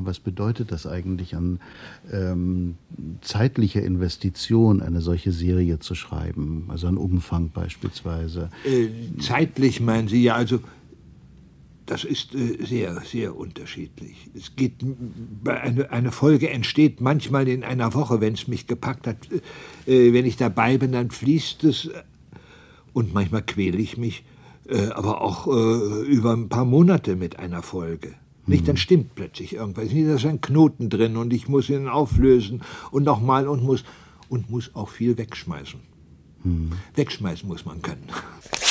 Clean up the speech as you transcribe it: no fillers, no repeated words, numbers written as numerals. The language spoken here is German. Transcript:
was bedeutet das eigentlich an zeitlicher Investition, eine solche Serie zu schreiben, also an Umfang beispielsweise? Zeitlich meinen Sie? Ja, also das ist sehr, sehr unterschiedlich. Es geht, eine Folge entsteht manchmal in einer Woche, wenn es mich gepackt hat. Wenn ich dabei bin, dann fließt es und manchmal quäle ich mich, aber auch über ein paar Monate mit einer Folge. Nicht, dann stimmt plötzlich irgendwas. Da ist ein Knoten drin und ich muss ihn auflösen und nochmal und muss auch viel wegschmeißen. Wegschmeißen muss man können.